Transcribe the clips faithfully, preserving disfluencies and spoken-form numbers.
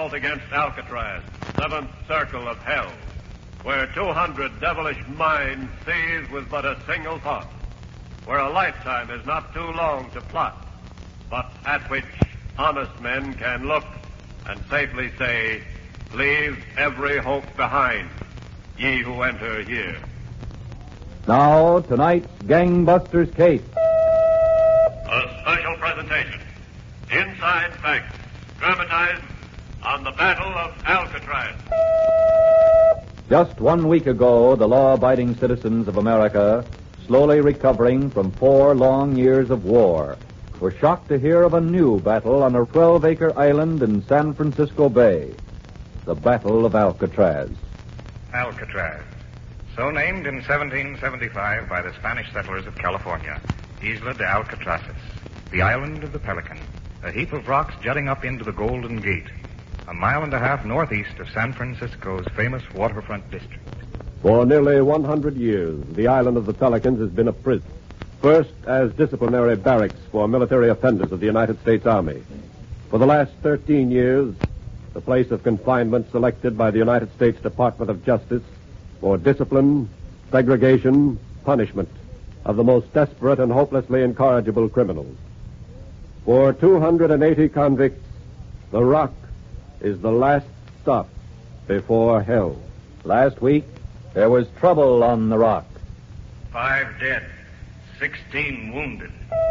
assault against Alcatraz, seventh circle of hell, where two hundred devilish minds seize with but a single thought, where a lifetime is not too long to plot, but at which honest men can look and safely say, leave every hope behind, ye who enter here. Now, tonight's Gangbusters case. A special presentation. Inside Facts, dramatized on the Battle of Alcatraz. Just one week ago, the law-abiding citizens of America, slowly recovering from four long years of war, were shocked to hear of a new battle on a twelve-acre island in San Francisco Bay. The Battle of Alcatraz. Alcatraz, so named in seventeen seventy-five by the Spanish settlers of California, Isla de Alcatrazes, the island of the Pelican, a heap of rocks jutting up into the Golden Gate, a mile and a half northeast of San Francisco's famous waterfront district. For nearly one hundred years, the island of the Pelicans has been a prison. First, as disciplinary barracks for military offenders of the United States Army. For the last thirteen years, the place of confinement selected by the United States Department of Justice for discipline, segregation, punishment of the most desperate and hopelessly incorrigible criminals. For two hundred eighty convicts, the Rock is the last stop before hell. Last week, there was trouble on the Rock. Five dead, sixteen wounded.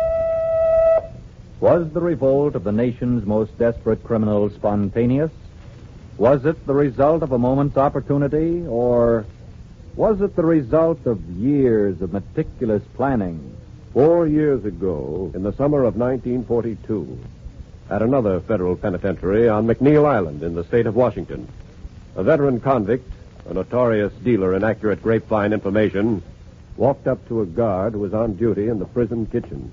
Was the revolt of the nation's most desperate criminals spontaneous? Was it the result of a moment's opportunity, or was it the result of years of meticulous planning? Four years ago, in the summer of nineteen forty-two, at another federal penitentiary on McNeil Island in the state of Washington, a veteran convict, a notorious dealer in accurate grapevine information, walked up to a guard who was on duty in the prison kitchen.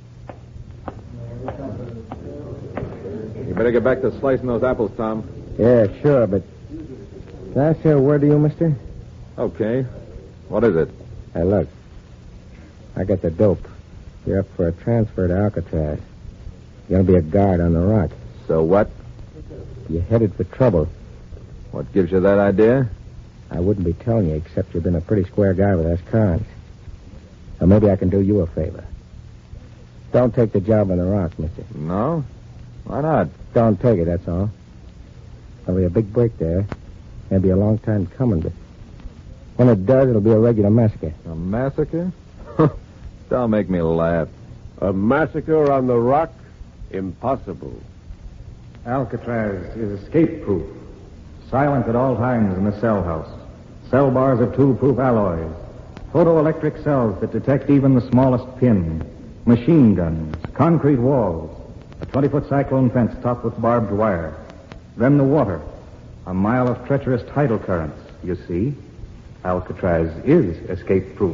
You better get back to slicing those apples, Tom. Yeah, sure, but can I say a word to you, mister? Okay. What is it? Hey, look. I got the dope. You're up for a transfer to Alcatraz. You're going to be a guard on the Rock. So what? You're headed for trouble. What gives you that idea? I wouldn't be telling you, except you've been a pretty square guy with us cons. So maybe I can do you a favor. Don't take the job on the Rock, mister. No? Why not? Don't take it, that's all. There'll be a big break there. Maybe a long time coming, but when it does, it'll be a regular massacre. A massacre? Don't make me laugh. A massacre on the Rock? Impossible. Alcatraz is escape-proof. Silent at all times in the cell house. Cell bars of tool-proof alloys. Photoelectric cells that detect even the smallest pin. Machine guns. Concrete walls. A twenty-foot cyclone fence topped with barbed wire. Then the water. A mile of treacherous tidal currents. You see, Alcatraz is escape-proof.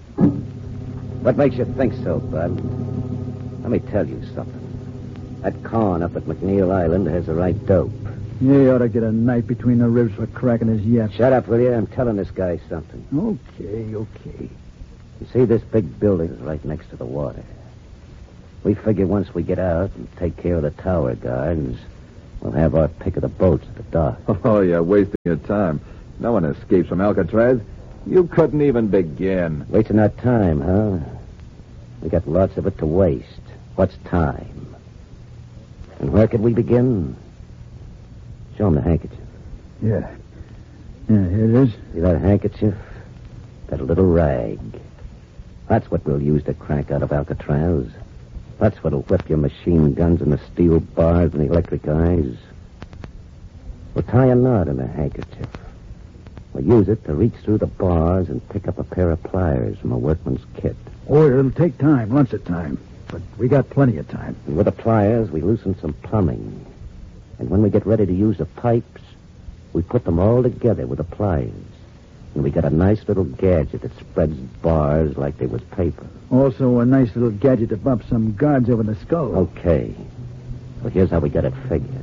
What makes you think so, Bud? Let me tell you something. That con up at McNeil Island has the right dope. Yeah, he ought to get a knife between the ribs for cracking his yap. Shut up, will you? I'm telling this guy something. Okay, okay. You see, this big building is right next to the water. We figure once we get out and take care of the tower guards, we'll have our pick of the boats at the dock. Oh, you're wasting your time. No one escapes from Alcatraz. You couldn't even begin. Wasting our time, huh? We got lots of it to waste. What's time? And where could we begin? Show him the handkerchief. Yeah. Yeah, here it is. See that handkerchief? That little rag. That's what we'll use to crank out of Alcatraz. That's what'll whip your machine guns and the steel bars and the electric eyes. We'll tie a knot in the handkerchief. We'll use it to reach through the bars and pick up a pair of pliers from a workman's kit. Oh, it'll take time, lots of time. But we got plenty of time. And with the pliers, we loosen some plumbing. And when we get ready to use the pipes, we put them all together with the pliers. And we got a nice little gadget that spreads bars like they was paper. Also a nice little gadget to bump some guards over the skull. Okay. Well, here's how we got it figured.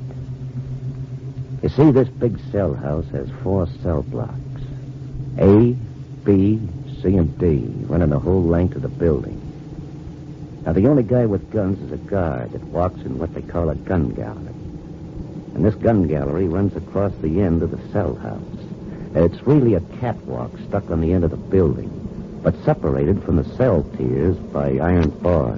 You see, this big cell house has four cell blocks. A, B, C, and D, running the whole length of the building. Now, the only guy with guns is a guard that walks in what they call a gun gallery. And this gun gallery runs across the end of the cell house. It's really a catwalk stuck on the end of the building, but separated from the cell tiers by iron bars.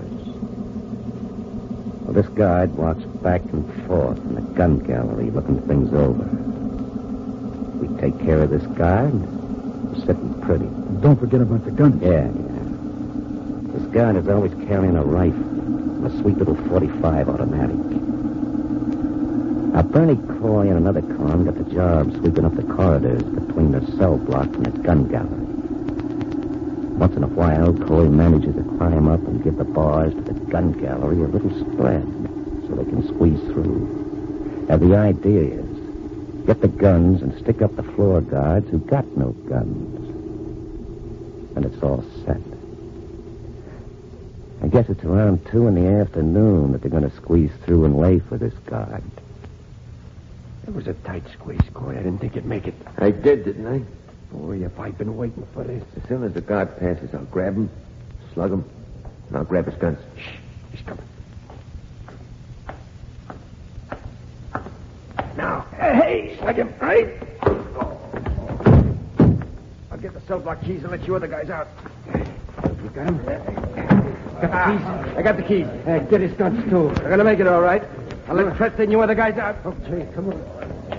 Well, this guard walks back and forth in the gun gallery looking things over. We take care of this guard. We're sitting pretty. Don't forget about the gun. Yeah, yeah. This guard is always carrying a rifle, a sweet little forty-five automatic. Now, Bernie Coy and another con got the job sweeping up the corridors between the cell block and the gun gallery. Once in a while, Coy manages to climb up and give the bars to the gun gallery a little spread so they can squeeze through. Now, the idea is get the guns and stick up the floor guards who got no guns. And it's all set. I guess it's around two in the afternoon that they're going to squeeze through and lay for this guard. It was a tight squeeze, Coy. I didn't think you'd make it. I did, didn't I? Boy, if I'd been waiting for this. As soon as the guard passes, I'll grab him, slug him, and I'll grab his guns. Shh, he's coming. Now, hey, slug him, right? I'll get the cell block keys and let you other guys out. You got him? Got the keys? I got the keys. Uh, get his guns, too. They're going to make it all right. I'll let Preston and you other guys out. Okay, come on.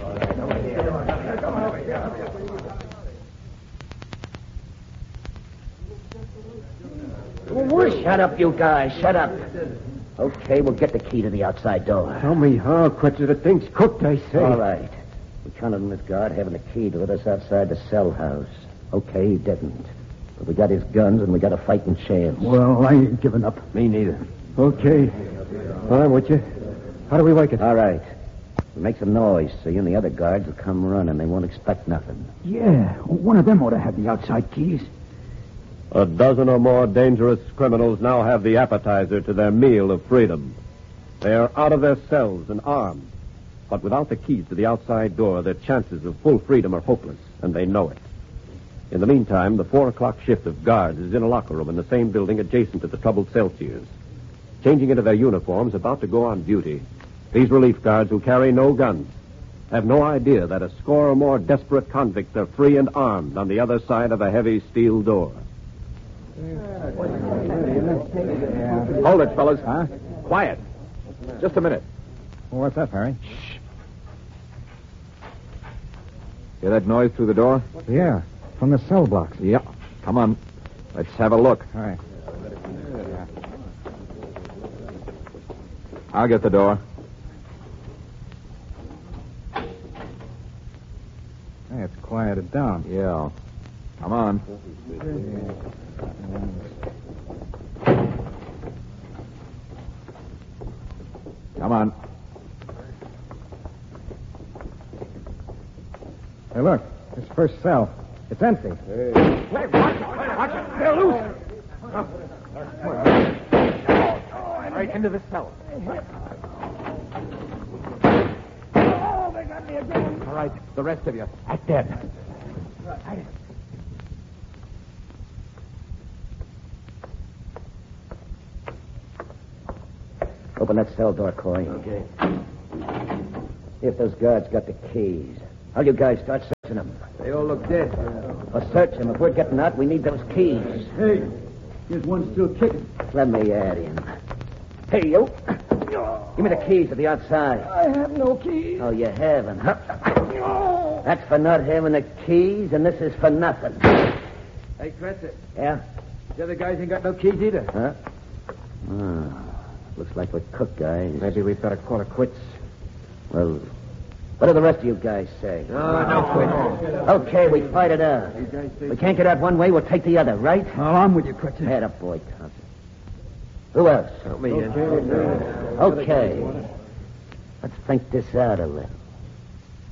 Shut up, you guys. Shut up. Okay, we'll get the key to the outside door. Tell me how quick the thing's cooked, I say. All right. We counted on this guard having the key to let us outside the cell house. Okay, he didn't. But we got his guns and we got a fighting chance. Well, I ain't giving up. Me neither. Okay. I'm with you. How do we wake it? All right. We make some noise so you and the other guards will come running. They won't expect nothing. Yeah, one of them ought to have the outside keys. A dozen or more dangerous criminals now have the appetizer to their meal of freedom. They are out of their cells and armed. But without the keys to the outside door, their chances of full freedom are hopeless, and they know it. In the meantime, the four o'clock shift of guards is in a locker room in the same building adjacent to the troubled cell tiers. Changing into their uniforms, about to go on duty, these relief guards who carry no guns have no idea that a score or more desperate convicts are free and armed on the other side of a heavy steel door. Hold it, fellas. Huh? Quiet. Just a minute. Well, what's up, Harry? Shh. Hear that noise through the door? Yeah, from the cell blocks. Yep. Come on. Let's have a look. All right. I'll get the door. Hey, it's quieted down. Yeah. Come on. Come on. Hey, look. This first cell. It's empty. Hey, watch it. Watch it. They're loose. Right into the cell. Oh, they got me again. All right, the rest of you, act dead. Open that cell door, Coy. Okay. See if those guards got the keys. How you guys start searching them? They all look dead. Well, search them. If we're getting out, we need those keys. Hey, here's one still kicking. Let me add him. Hey, you. Give me the keys to the outside. I have no keys. Oh, you haven't, huh? That's for not having the keys, and this is for nothing. Hey, Crescent. Yeah? The other guys ain't got no keys either. Huh? Oh, looks like we're cooked, guys. Maybe we'd better call it quits. Well, what do the rest of you guys say? No, no quits. Okay, we fight it out. We can't get out one way, we'll take the other, right? Well, I'm with you, Cretton. Head up, boy, Thompson. Who else? Help me in. Okay. Let's think this out a little.